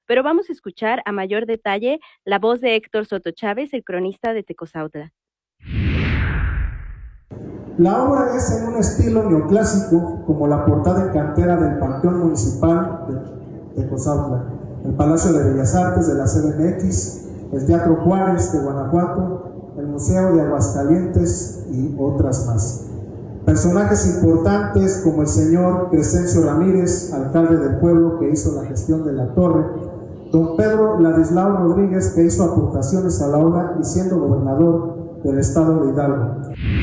pero vamos a escuchar a mayor detalle la voz de Héctor Soto Chávez, el cronista de Tecozautla. La obra es en un estilo neoclásico, como la portada en cantera del Panteón Municipal de Tecozautla, el Palacio de Bellas Artes de la CDMX, el Teatro Juárez de Guanajuato, el Museo de Aguascalientes y otras más. Personajes importantes como el señor Crescencio Ramírez, alcalde del pueblo, que hizo la gestión de la torre, don Pedro Ladislao Rodríguez, que hizo aportaciones a la obra y siendo gobernador del estado de Hidalgo.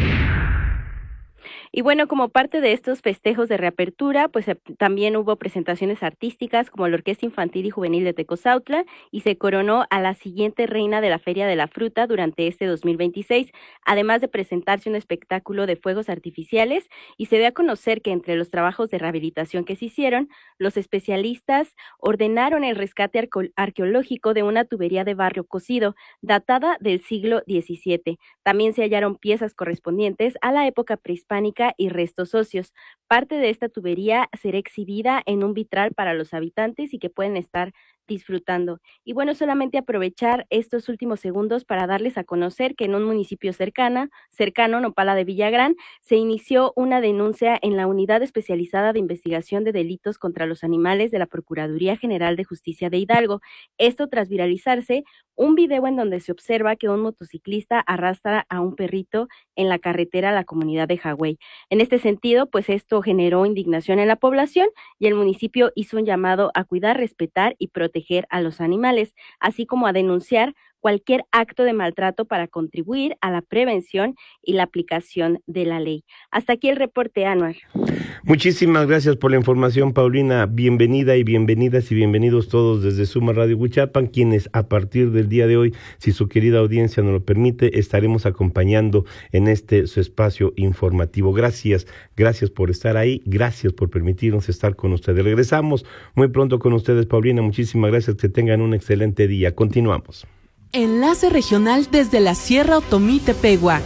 Y bueno, como parte de estos festejos de reapertura, pues también hubo presentaciones artísticas como la Orquesta Infantil y Juvenil de Tecozautla y se coronó a la siguiente reina de la Feria de la Fruta durante este 2026, además de presentarse un espectáculo de fuegos artificiales, y se dio a conocer que entre los trabajos de rehabilitación que se hicieron, los especialistas ordenaron el rescate arqueológico de una tubería de barro cocido datada del siglo XVII. También se hallaron piezas correspondientes a la época prehispánica y restos óseos. Parte de esta tubería será exhibida en un vitral para los habitantes y que pueden estar disfrutando. Y bueno, solamente aprovechar estos últimos segundos para darles a conocer que en un municipio cercano, Nopala de Villagrán, se inició una denuncia en la Unidad Especializada de Investigación de Delitos contra los Animales de la Procuraduría General de Justicia de Hidalgo. Esto tras viralizarse un video en donde se observa que un motociclista arrastra a un perrito en la carretera a la comunidad de Jagüey. En este sentido, pues esto generó indignación en la población y el municipio hizo un llamado a cuidar, respetar y proteger a los animales, así como a denunciar cualquier acto de maltrato para contribuir a la prevención y la aplicación de la ley. Hasta aquí el reporte, Anuar. Muchísimas gracias por la información, Paulina. Bienvenida y bienvenidas y bienvenidos todos desde Suma Radio Huichapan, quienes a partir del día de hoy, si su querida audiencia nos lo permite, estaremos acompañando en su espacio informativo. Gracias por estar ahí, gracias por permitirnos estar con ustedes. Regresamos muy pronto con ustedes, Paulina. Muchísimas gracias, que tengan un excelente día. Continuamos. Enlace regional desde la Sierra Otomí Tepehua.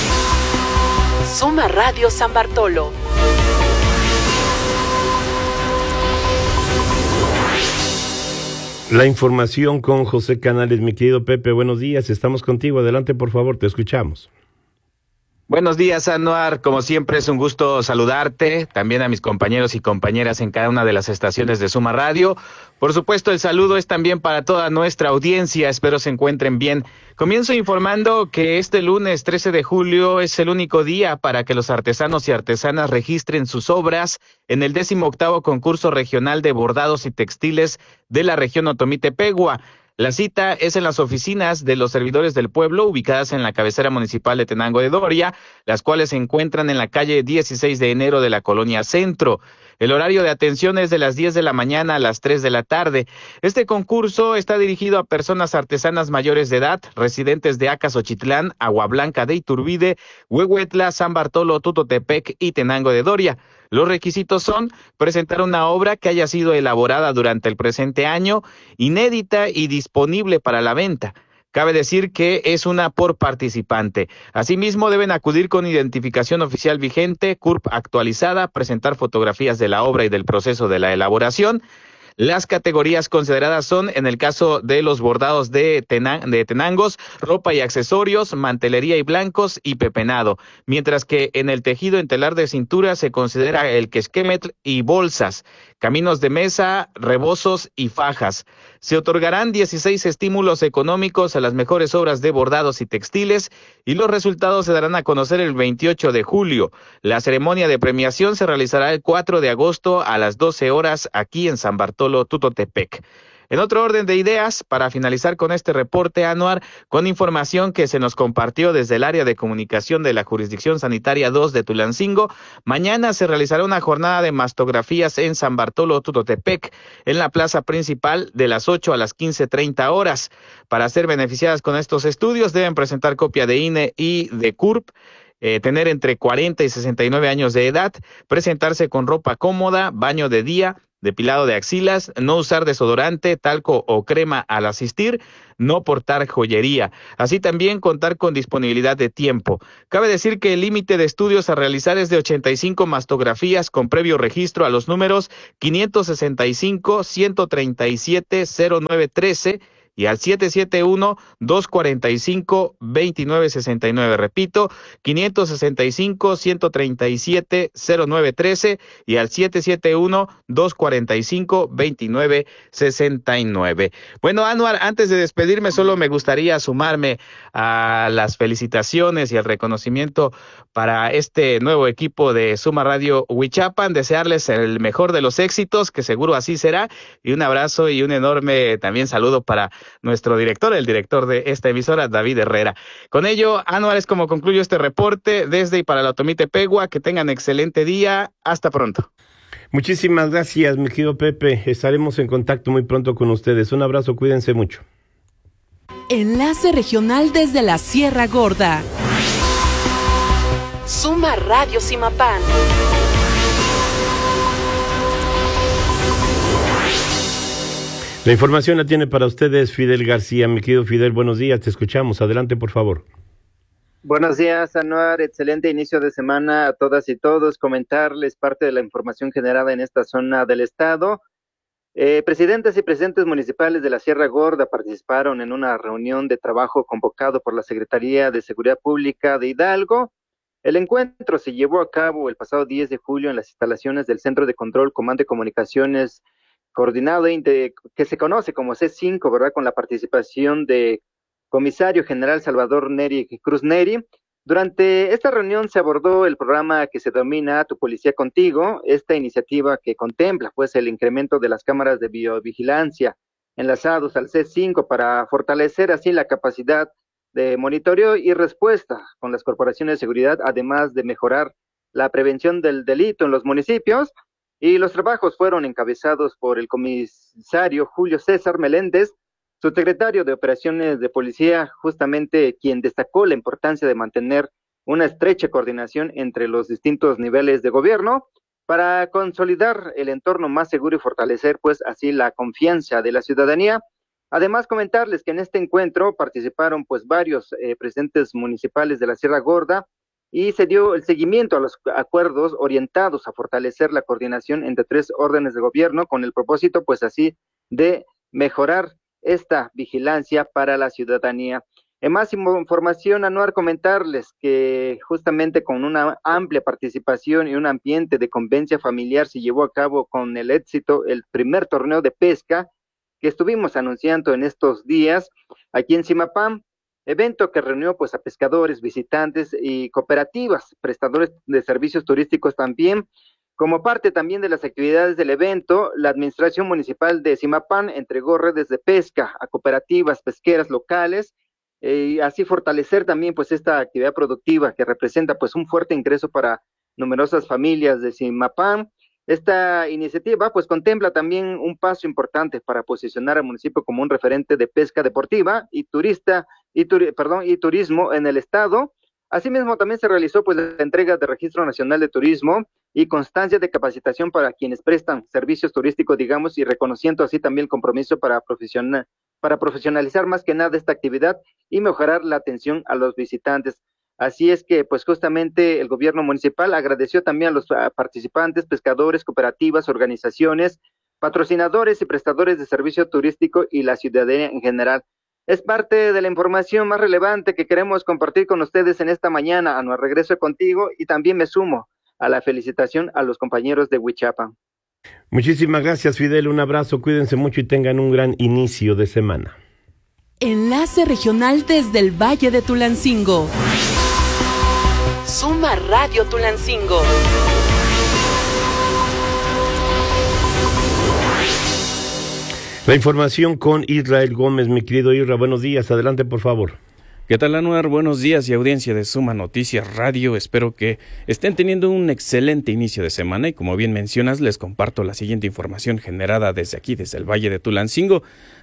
Suma Radio San Bartolo. La información con José Canales. Mi querido Pepe, buenos días, estamos contigo, adelante por favor, te escuchamos. Buenos días, Anuar. Como siempre es un gusto saludarte, también a mis compañeros y compañeras en cada una de las estaciones de Suma Radio. Por supuesto, el saludo es también para toda nuestra audiencia, espero se encuentren bien. Comienzo informando que este lunes 13 de julio es el único día para que los artesanos y artesanas registren sus obras en el 18º concurso regional de bordados y textiles de la región Otomí Tepehua. La cita es en las oficinas de los servidores del pueblo, ubicadas en la cabecera municipal de Tenango de Doria, las cuales se encuentran en la calle 16 de enero de la Colonia Centro. El horario de atención es de las 10 de la mañana a las 3 de la tarde. Este concurso está dirigido a personas artesanas mayores de edad, residentes de Acasochitlán, Agua Blanca de Iturbide, Huehuetla, San Bartolo, Tutotepec y Tenango de Doria. Los requisitos son presentar una obra que haya sido elaborada durante el presente año, inédita y disponible para la venta. Cabe decir que es una por participante. Asimismo, deben acudir con identificación oficial vigente, CURP actualizada, presentar fotografías de la obra y del proceso de la elaboración. Las categorías consideradas son, en el caso de los bordados de tenangos, ropa y accesorios, mantelería y blancos y pepenado, mientras que en el tejido en telar de cintura se considera el quesquemetl y bolsas, caminos de mesa, rebozos y fajas. Se otorgarán 16 estímulos económicos a las mejores obras de bordados y textiles y los resultados se darán a conocer el 28 de julio. La ceremonia de premiación se realizará el 4 de agosto a las 12 horas aquí en San Bartolo, Tutotepec. En otro orden de ideas, para finalizar con este reporte, Anuar, con información que se nos compartió desde el área de comunicación de la Jurisdicción Sanitaria 2 de Tulancingo, mañana se realizará una jornada de mastografías en San Bartolo, Tutotepec, en la plaza principal de las 8 a las 15:30 horas. Para ser beneficiadas con estos estudios, deben presentar copia de INE y de CURP, tener entre 40 y 69 años de edad, presentarse con ropa cómoda, baño de día, depilado de axilas, no usar desodorante, talco o crema al asistir, no portar joyería, así también contar con disponibilidad de tiempo. Cabe decir que el límite de estudios a realizar es de 85 mastografías con previo registro a los números 565-137-0913 y al 771-245-2969. Repito, 565-137-0913 y al 771-245-2969. Bueno, Anuar, antes de despedirme, solo me gustaría sumarme a las felicitaciones y el reconocimiento para este nuevo equipo de Suma Radio Huichapan, desearles el mejor de los éxitos, que seguro así será, y un abrazo y un enorme también saludo para nuestro director, el director de esta emisora, David Herrera. Con ello, Anuar, es como concluyo este reporte desde y para la Otomí Tepehua. Que tengan excelente día. Hasta pronto. Muchísimas gracias, mi querido Pepe. Estaremos en contacto muy pronto con ustedes. Un abrazo, cuídense mucho. Enlace regional desde la Sierra Gorda. Suma Radio Zimapán. La información la tiene para ustedes Fidel García. Mi querido Fidel, buenos días, te escuchamos. Adelante, por favor. Buenos días, Anuar. Excelente inicio de semana a todas y todos. Comentarles parte de la información generada en esta zona del estado. Presidentes y presidentes municipales de la Sierra Gorda participaron en una reunión de trabajo convocado por la Secretaría de Seguridad Pública de Hidalgo. El encuentro se llevó a cabo el pasado 10 de julio en las instalaciones del Centro de Control, Comando de Comunicaciones Coordinado, que se conoce como C5, ¿verdad? Con la participación de Comisario General Salvador Neri Cruz Neri. Durante esta reunión se abordó el programa que se denomina Tu Policía Contigo, esta iniciativa que contempla pues el incremento de las cámaras de biovigilancia enlazados al C5 para fortalecer así la capacidad de monitoreo y respuesta con las corporaciones de seguridad, además de mejorar la prevención del delito en los municipios. Y los trabajos fueron encabezados por el comisario Julio César Meléndez, subsecretario de Operaciones de Policía, justamente quien destacó la importancia de mantener una estrecha coordinación entre los distintos niveles de gobierno para consolidar el entorno más seguro y fortalecer pues así la confianza de la ciudadanía. Además, comentarles que en este encuentro participaron pues varios presidentes municipales de la Sierra Gorda, y se dio el seguimiento a los acuerdos orientados a fortalecer la coordinación entre 3 órdenes de gobierno con el propósito, pues así, de mejorar esta vigilancia para la ciudadanía. En más información, Anuar, comentarles que justamente con una amplia participación y un ambiente de convivencia familiar se llevó a cabo con el éxito el primer torneo de pesca que estuvimos anunciando en estos días aquí en Zimapán. Evento que reunió pues a pescadores, visitantes y cooperativas, prestadores de servicios turísticos también. Como parte también de las actividades del evento, la Administración Municipal de Zimapán entregó redes de pesca a cooperativas pesqueras locales y así fortalecer también pues esta actividad productiva que representa pues un fuerte ingreso para numerosas familias de Zimapán. Esta iniciativa pues contempla también un paso importante para posicionar al municipio como un referente de pesca deportiva y turismo en el estado. Asimismo también se realizó pues la entrega de Registro Nacional de Turismo y constancia de capacitación para quienes prestan servicios turísticos, digamos, y reconociendo así también el compromiso para profesionalizar más que nada esta actividad y mejorar la atención a los visitantes. Así es que, pues justamente el gobierno municipal agradeció también a los participantes, pescadores, cooperativas, organizaciones, patrocinadores y prestadores de servicio turístico y la ciudadanía en general. Es parte de la información más relevante que queremos compartir con ustedes en esta mañana. Anuar, regreso contigo y también me sumo a la felicitación a los compañeros de Huichapan. Muchísimas gracias, Fidel. Un abrazo, cuídense mucho y tengan un gran inicio de semana. Enlace regional desde el Valle de Tulancingo. Suma Radio Tulancingo. La información con Israel Gómez, mi querido Isra. Buenos días, adelante por favor. ¿Qué tal, Anuar? Buenos días y audiencia de Suma Noticias Radio. Espero que estén teniendo un excelente inicio de semana y como bien mencionas, les comparto la siguiente información generada desde aquí, desde el Valle de Tulancingo.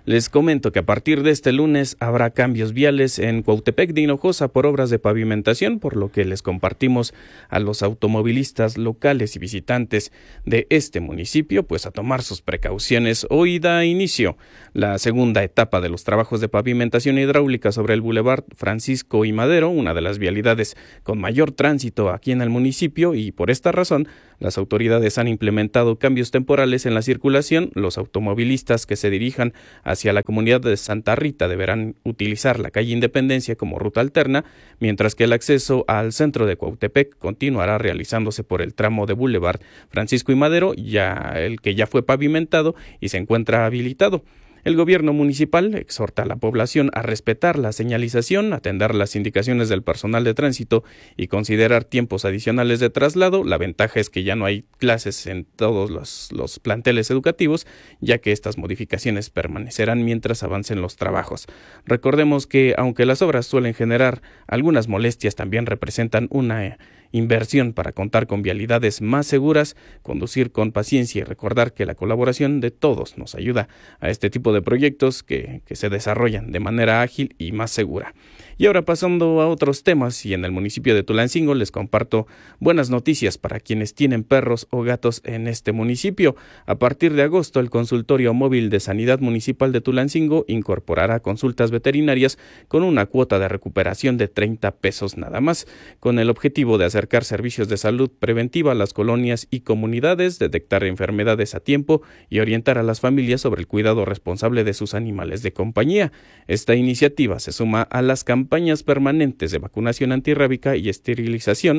Les comento que a partir de este lunes habrá cambios viales en Cuautepec de Hinojosa por obras de pavimentación, por lo que les compartimos a los automovilistas locales y visitantes de este municipio, pues a tomar sus precauciones. Hoy da inicio la segunda etapa de los trabajos de pavimentación hidráulica sobre el Boulevard Francisco y Madero, una de las vialidades con mayor tránsito aquí en el municipio, y por esta razón las autoridades han implementado cambios temporales en la circulación. Los automovilistas que se dirijan hacia la comunidad de Santa Rita deberán utilizar la calle Independencia como ruta alterna, mientras que el acceso al centro de Cuautepec continuará realizándose por el tramo de Boulevard Francisco y Madero, el que ya fue pavimentado y se encuentra habilitado. El gobierno municipal exhorta a la población a respetar la señalización, atender las indicaciones del personal de tránsito y considerar tiempos adicionales de traslado. La ventaja es que ya no hay clases en todos los planteles educativos, ya que estas modificaciones permanecerán mientras avancen los trabajos. Recordemos que, aunque las obras suelen generar algunas molestias, también representan una inversión para contar con vialidades más seguras, conducir con paciencia y recordar que la colaboración de todos nos ayuda a este tipo de proyectos que se desarrollan de manera ágil y más segura. Y ahora pasando a otros temas, y en el municipio de Tulancingo les comparto buenas noticias para quienes tienen perros o gatos en este municipio. A partir de agosto, el Consultorio Móvil de Sanidad Municipal de Tulancingo incorporará consultas veterinarias con una cuota de recuperación de 30 pesos nada más, con el objetivo de acercar servicios de salud preventiva a las colonias y comunidades, detectar enfermedades a tiempo y orientar a las familias sobre el cuidado responsable de sus animales de compañía. Esta iniciativa se suma a las campañas permanentes de vacunación antirrábica y esterilización.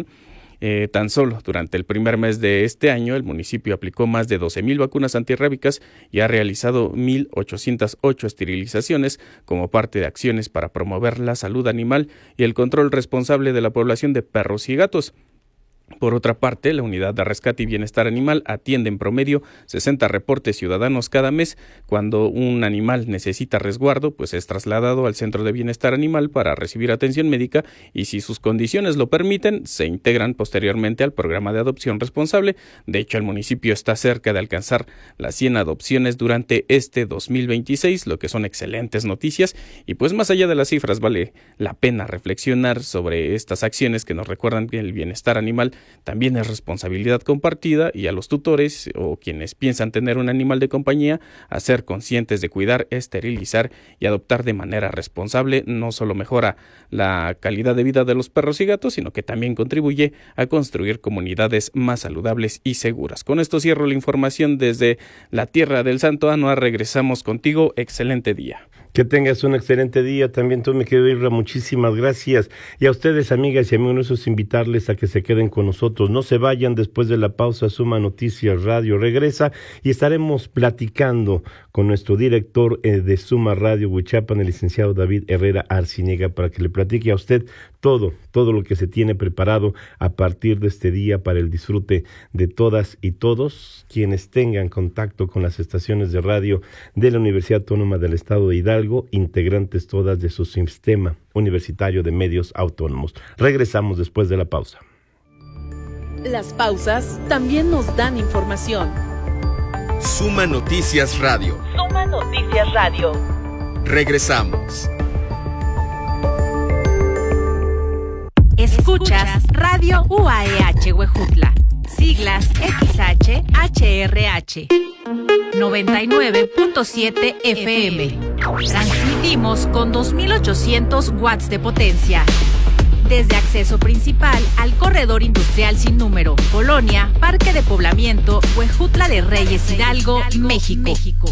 Tan solo durante el primer mes de este año, el municipio aplicó más de 12,000 vacunas antirrábicas y ha realizado 1,808 esterilizaciones como parte de acciones para promover la salud animal y el control responsable de la población de perros y gatos. Por otra parte, la Unidad de Rescate y Bienestar Animal atiende en promedio 60 reportes ciudadanos cada mes. Cuando un animal necesita resguardo, pues es trasladado al Centro de Bienestar Animal para recibir atención médica y, si sus condiciones lo permiten, se integran posteriormente al programa de adopción responsable. De hecho, el municipio está cerca de alcanzar las 100 adopciones durante este 2026, lo que son excelentes noticias. Y pues más allá de las cifras, vale la pena reflexionar sobre estas acciones que nos recuerdan que el bienestar animal también es responsabilidad compartida, y a los tutores o quienes piensan tener un animal de compañía a ser conscientes de cuidar, esterilizar y adoptar de manera responsable. No solo mejora la calidad de vida de los perros y gatos, sino que también contribuye a construir comunidades más saludables y seguras. Con esto cierro la información desde la tierra del Santo Anuar. Regresamos contigo. Excelente día. Que tengas un excelente día. También tú, me quedo Irra, muchísimas gracias. Y a ustedes, amigas y amigos, invitarles a que se queden con nosotros. No se vayan. Después de la pausa, Suma Noticias Radio regresa y estaremos platicando con nuestro director de Suma Radio Huichapan, el licenciado David Herrera Arciniega, para que le platique a usted todo lo que se tiene preparado a partir de este día para el disfrute de todas y todos quienes tengan contacto con las estaciones de radio de la Universidad Autónoma del Estado de Hidalgo, integrantes todas de su sistema universitario de medios autónomos. Regresamos después de la pausa. Las pausas también nos dan información. Suma Noticias Radio. Suma Noticias Radio. Regresamos. Escuchas Radio UAEH Huejutla, siglas XH-HRH, 99.7 FM. Transmitimos con 2,800 watts de potencia. Desde acceso principal al corredor industrial sin número, Colonia, Parque de Poblamiento, Huejutla de Reyes, Hidalgo, México.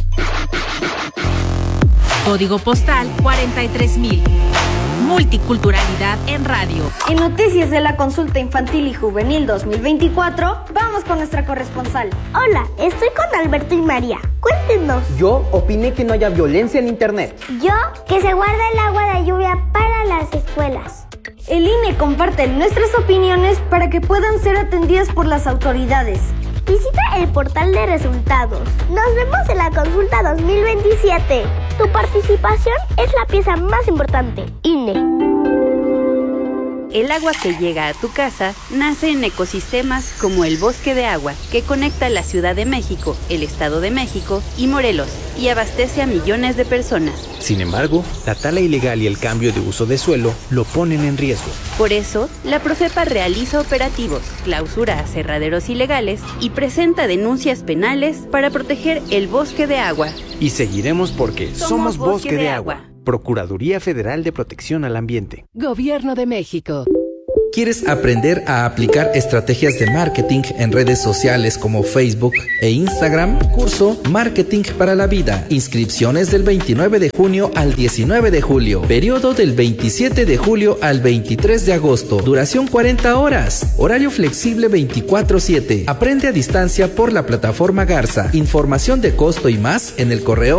Código postal 43,000. Multiculturalidad en radio. En noticias de la consulta infantil y juvenil 2024, vamos con nuestra corresponsal. Hola, estoy con Alberto y María. Cuéntenos. Yo opiné que no haya violencia en internet. Yo, que se guarda el agua de lluvia para las escuelas. El INE comparte nuestras opiniones para que puedan ser atendidas por las autoridades. Visita el portal de resultados. Nos vemos en la consulta 2027. Tu participación es la pieza más importante. INE. El agua que llega a tu casa nace en ecosistemas como el Bosque de Agua, que conecta la Ciudad de México, el Estado de México y Morelos, y abastece a millones de personas. Sin embargo, la tala ilegal y el cambio de uso de suelo lo ponen en riesgo. Por eso, la Profepa realiza operativos, clausura aserraderos ilegales y presenta denuncias penales para proteger el Bosque de Agua. Y seguiremos porque somos Bosque de Agua. Procuraduría Federal de Protección al Ambiente. Gobierno de México. ¿Quieres aprender a aplicar estrategias de marketing en redes sociales como Facebook e Instagram? Curso Marketing para la Vida. Inscripciones del 29 de junio al 19 de julio. Periodo del 27 de julio al 23 de agosto. Duración 40 horas. Horario flexible 24/7. Aprende a distancia por la plataforma Garza. Información de costo y más en el correo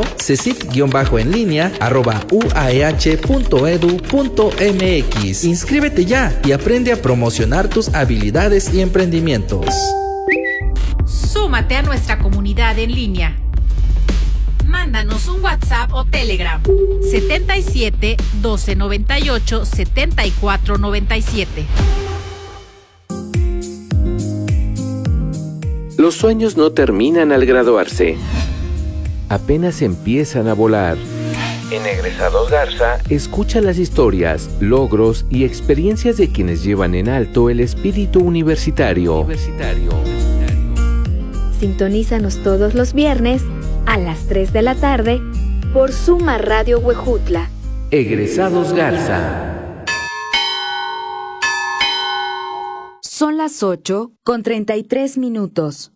cesit-en línea@uaeh.edu.mx. Inscríbete ya y aprende a promocionar tus habilidades y emprendimientos. Súmate a nuestra comunidad en línea. Mándanos un WhatsApp o Telegram 77 12 98 74 97. Los sueños no terminan al graduarse, apenas empiezan a volar. En Egresados Garza, escucha las historias, logros y experiencias de quienes llevan en alto el espíritu universitario. Sintonízanos todos los viernes a las 3 de la tarde por Suma Radio Huejutla. Egresados Garza. Son las 8:33.